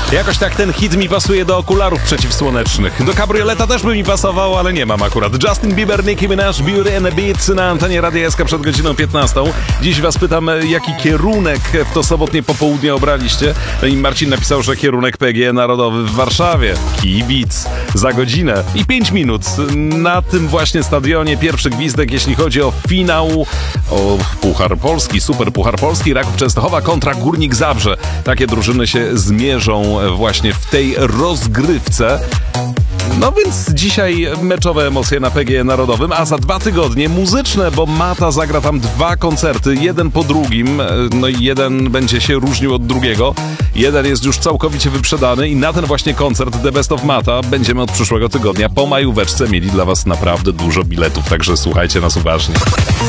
Jakoś tak ten hit mi pasuje do okularów przeciwsłonecznych. Do kabrioleta też by mi pasował, ale nie mam akurat. Justin Bieber, Nicki Minaj, Beauty and the Beat na antenie Radia SK przed godziną 15. Dziś was pytam, jaki kierunek w to sobotnie popołudnie obraliście. I Marcin napisał, że kierunek PGE Narodowy w Warszawie. Kibic. Za godzinę i 5 minut. Na tym właśnie stadionie pierwszy gwizdek, jeśli chodzi o finał o Puchar Polski, Super Puchar Polski, Raków Częstochowa kontra Górnik Zabrze. Takie drużyny się zmierzą właśnie w tej rozgrywce. No więc dzisiaj meczowe emocje na PGE Narodowym, a za 2 tygodnie muzyczne, bo Mata zagra tam 2 koncerty, jeden po drugim, no i jeden będzie się różnił od drugiego. Jeden jest już całkowicie wyprzedany i na ten właśnie koncert The Best of Mata będziemy od przyszłego tygodnia po majóweczce mieli dla was naprawdę dużo biletów, także słuchajcie nas uważnie.